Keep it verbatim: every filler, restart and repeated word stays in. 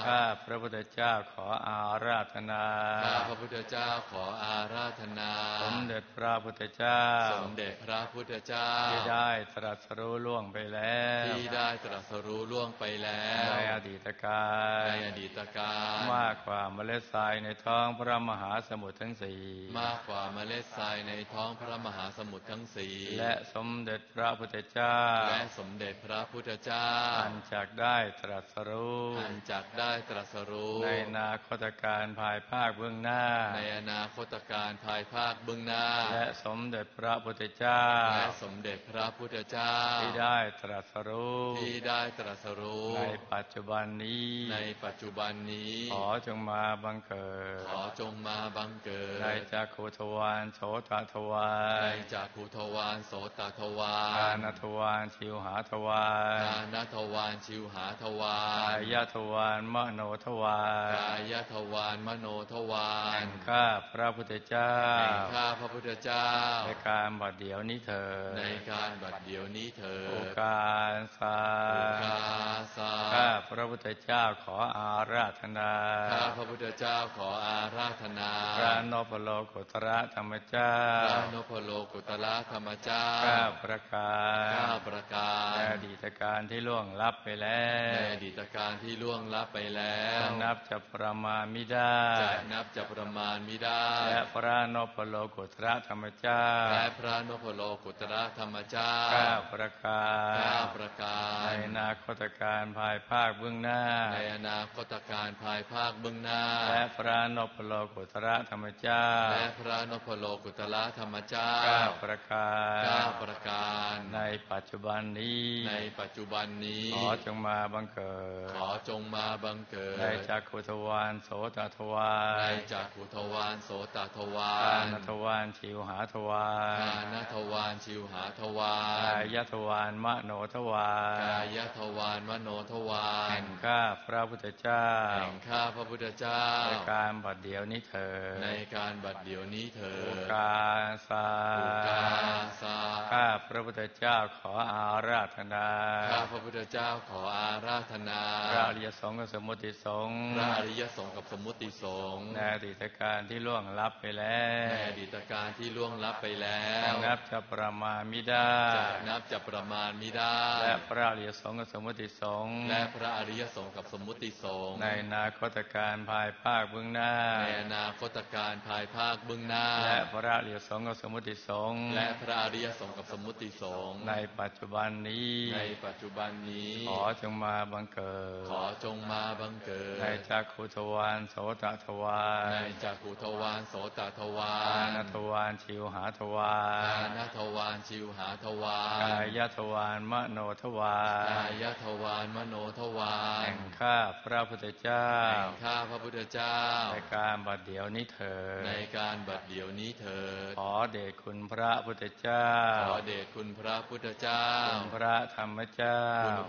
ข้าพระพุทธเจ้าขออาราธนาข้าพระพุทธเจ้าขออาราธนาสมเด็จพระพุทธเจ้าสมเด็จพระพุทธเจ้าที่ได้ตรัสรู้ล่วงไปแล้วที่ได้ตรัสรู้ล่วงไปแล้วในอดีตการในอดีตการมากกว่าเมล็ดทรายในท้องพระมหาสมุทรทั้งสี่มากกว่าเมล็ดทรายในท้องพระมหาสมุทรทั้งสี่และสมเด็จพระพุทธเจ้าและสมเด็จพระพุทธเจ้าอันจักได้ตรัสรู้อันจักได้ตรัสรู้ในอนาคตการภายภาคเบื้องหน้าในอนาคตการภายภาคเบื้องหน้าและสมเด็จพระพุทธเจ้าและสมเด็จพระพุทธเจ้าที่ได้ตรัสรู้ที่ได้ตรัสรู้ในปัจจุบันนี้ในปัจจุบันนี้ขอจงมาบังเกิดขอจงมาบังเกิดในจักขุทวารโสตทวารในจักขุทวารโสตทวารกานทวารชิวหาทวารกานทวารชิวหาทวารกายทวารมโนทวารกายทวารมโนทวารแห่งข้าพระพุทธเจ้าแห่งข้าพระพุทธเจ้าในการบัดเดี๋ยวนี้เถิดในการบัดเดี๋ยวนี้เถิดโอกาสาโอกาสาข้าพระพุทธเจ้าขออาราธนาข้าพระพุทธเจ้าขออาราธนาพระนพโลกุตระธรรมเจ้าพระนพโลกุตระธรรมเจ้าเก้าประการเก้าประการในอดีตการที่ล่วงลับไปแล้วในอดีตการที่ล่วงลับไปแล้วจะนับจะประมาณมิได้จะนับจะประมาณมิได้และพระนพโลกุตระธรรมเจ้าและพระนพโลกุตระธรรมเจ้าเก้าประการเก้าประการในอนาคตการภายภาคเบื้องหน้าในอนาคตการภายภาคเบื้องหน้าและพระนพโลกุตระธรรมเจ้าและพระนพโลกุตระธรรมเจ้าเก้าประการเก้าประการในปัจจุบันนี้ในปัจจุบันนี้ขอจงมาบังเกิดขอจงมาบังเกิดในจักขุทวารโสตทวารในจักขุทวารโสตทวารกานทวารชิวหาทวารกานทวารชิวหาทวารกายทวารมโนทวารกายทวารมโนทวารแห่งข้าพระพุทธเจ้าแห่งข้าพระพุทธเจ้าในการบัดเดี๋ยวนี้เถิดในการบัดเดี๋ยวนี้เถิดโอกาสาโอกาสาข้าพระพุทธเจ้าขออาราธนาข้าพระพุทธเจ้าขออาราธนาพระอริยสงฆ์กับสมุติสงฆ์พระอริยสงฆ์กับสมุติสงฆ์ในอดีตการที่ล่วงลับไปแล้วในอดีตการที่ล่วงลับไปแล้วจะนับจะประมาณมิได้จะนับจะประมาณมิได้และพระอริยสงฆ์กับสมุติสงฆ์และพระอริยสงฆ์กับสมุติสงฆ์ในอนาคตการภายภาคเบื้องหน้าในอนาคตการภายภาคเบื้องหน้าและพระอริยสงฆ์กับสมุติสงฆ์และพระอริยสงฆ์กับสมุติสงฆ์ในปัจจุบันนี้ในปัจจุบันนี้ขอจงมาบังเกิดขอจงมาบังเกิดในจักขุทวารโสตทวารในจักขุทวารโสตทวารกานทวารชิวหาทวารกานทวารชิวหาทวารกายทวารมโนทวารกายทวารมโนทวารแห่งข้าพระพุทธเจ้าแห่งข้าพระพุทธเจ้าในการบัดเดี๋ยวนี้เถิดในการบัดเดี๋ยวนี้เถิดขอเดชคุณพระพุทธเจ้าขอเดชคุณพระพุทธเจ้าคุณพระธรรมเจ้า